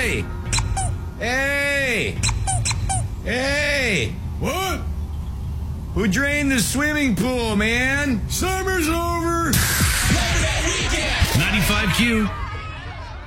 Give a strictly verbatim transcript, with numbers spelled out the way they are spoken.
Hey! Hey! Hey! What? Who drained the swimming pool, man? Summer's over. ninety-five Q.